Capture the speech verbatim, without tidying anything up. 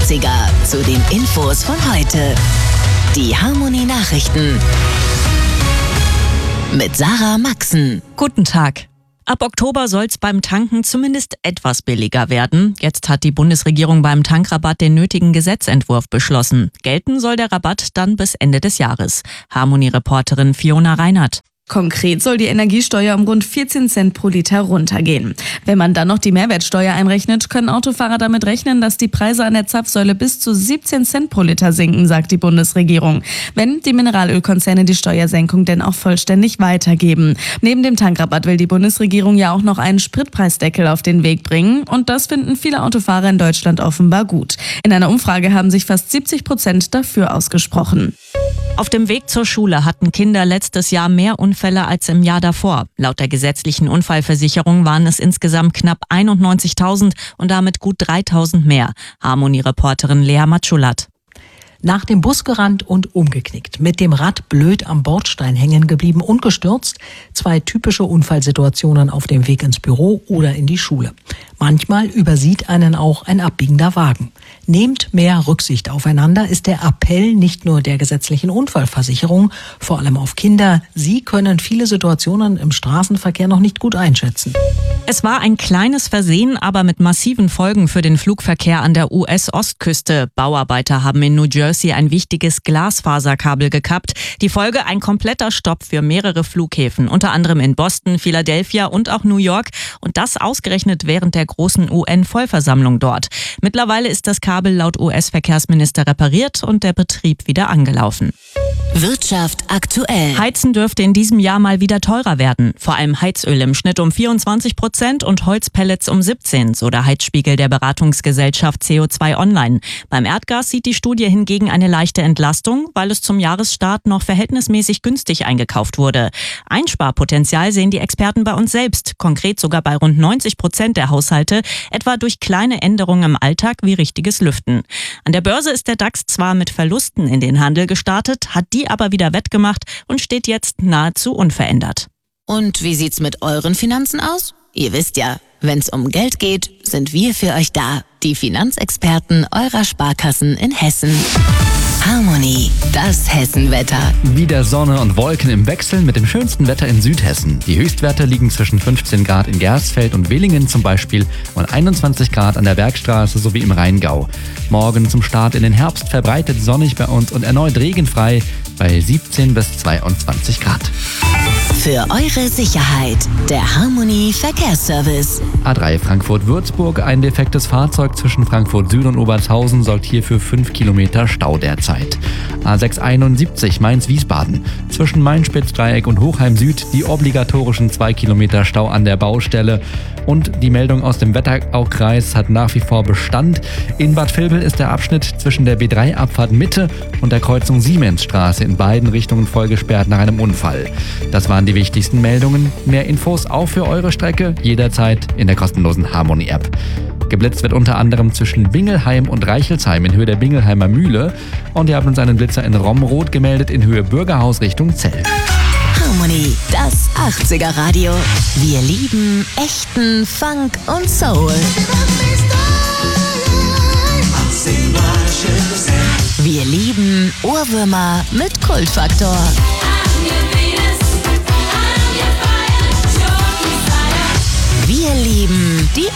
achtziger zu den Infos von heute. Die Harmony Nachrichten mit Sarah Maxen. Guten Tag. Ab Oktober soll es beim Tanken zumindest etwas billiger werden. Jetzt hat die Bundesregierung beim Tankrabatt den nötigen Gesetzentwurf beschlossen. Gelten soll der Rabatt dann bis Ende des Jahres. Harmony-Reporterin Fiona Reinhardt. Konkret soll die Energiesteuer um rund vierzehn Cent pro Liter runtergehen. Wenn man dann noch die Mehrwertsteuer einrechnet, können Autofahrer damit rechnen, dass die Preise an der Zapfsäule bis zu siebzehn Cent pro Liter sinken, sagt die Bundesregierung. Wenn die Mineralölkonzerne die Steuersenkung denn auch vollständig weitergeben. Neben dem Tankrabatt will die Bundesregierung ja auch noch einen Spritpreisdeckel auf den Weg bringen. Und das finden viele Autofahrer in Deutschland offenbar gut. In einer Umfrage haben sich fast siebzig Prozent dafür ausgesprochen. Auf dem Weg zur Schule hatten Kinder letztes Jahr mehr Unfälle als im Jahr davor. Laut der gesetzlichen Unfallversicherung waren es insgesamt knapp einundneunzigtausend und damit gut dreitausend mehr. Harmony-Reporterin Lea Matschulat. Nach dem Bus gerannt und umgeknickt, mit dem Rad blöd am Bordstein hängen geblieben und gestürzt. Zwei typische Unfallsituationen auf dem Weg ins Büro oder in die Schule. Manchmal übersieht einen auch ein abbiegender Wagen. Nehmt mehr Rücksicht aufeinander, ist der Appell nicht nur der gesetzlichen Unfallversicherung, vor allem auf Kinder. Sie können viele Situationen im Straßenverkehr noch nicht gut einschätzen. Es war ein kleines Versehen, aber mit massiven Folgen für den Flugverkehr an der U S-Ostküste. Bauarbeiter haben in New Jersey ein wichtiges Glasfaserkabel gekappt. Die Folge: ein kompletter Stopp für mehrere Flughäfen, unter anderem in Boston, Philadelphia und auch New York. Und das ausgerechnet während der großen U N-Vollversammlung dort. Mittlerweile ist das Kabel laut U S-Verkehrsminister repariert und der Betrieb wieder angelaufen. Wirtschaft aktuell. Heizen dürfte in diesem Jahr mal wieder teurer werden. Vor allem Heizöl im Schnitt um vierundzwanzig Prozent und Holzpellets um siebzehn, so der Heizspiegel der Beratungsgesellschaft C O zwei Online. Beim Erdgas sieht die Studie hingegen eine leichte Entlastung, weil es zum Jahresstart noch verhältnismäßig günstig eingekauft wurde. Einsparpotenzial sehen die Experten bei uns selbst, konkret sogar bei rund neunzig Prozent der Haushalte, etwa durch kleine Änderungen im Alltag wie richtiges Lüften. An der Börse ist der DAX zwar mit Verlusten in den Handel gestartet, hat die aber wieder wettgemacht und steht jetzt nahezu unverändert. Und wie sieht's mit euren Finanzen aus? Ihr wisst ja, wenn's um Geld geht, sind wir für euch da. Die Finanzexperten eurer Sparkassen in Hessen. Harmony, das Hessenwetter. Wieder Sonne und Wolken im Wechsel mit dem schönsten Wetter in Südhessen. Die Höchstwerte liegen zwischen fünfzehn Grad in Gersfeld und Willingen zum Beispiel und einundzwanzig Grad an der Bergstraße sowie im Rheingau. Morgen zum Start in den Herbst verbreitet sonnig bei uns und erneut regenfrei bei siebzehn bis zweiundzwanzig Grad. Für eure Sicherheit, der Harmony Verkehrsservice. A drei Frankfurt-Würzburg, ein defektes Fahrzeug zwischen Frankfurt Süd und Obertshausen sorgt hier für fünf Kilometer Stau derzeit. A sechs einundsiebzig Mainz-Wiesbaden, zwischen Main-Spitzdreieck und Hochheim Süd die obligatorischen zwei Kilometer Stau an der Baustelle. Und die Meldung aus dem Wetteraukreis hat nach wie vor Bestand. In Bad Vilbel ist der Abschnitt zwischen der B drei Abfahrt Mitte und der Kreuzung Siemensstraße in beiden Richtungen vollgesperrt nach einem Unfall. Das waren die wichtigsten Meldungen. Mehr Infos auch für eure Strecke jederzeit in der kostenlosen Harmony-App. Geblitzt wird unter anderem zwischen Bingelheim und Reichelsheim in Höhe der Bingelheimer Mühle. Und ihr habt uns einen Blitzer in Romrod gemeldet in Höhe Bürgerhaus Richtung Zell. Harmony, das achtziger Radio. Wir lieben echten Funk und Soul. Wir lieben Ohrwürmer mit Kultfaktor. Wir lieben die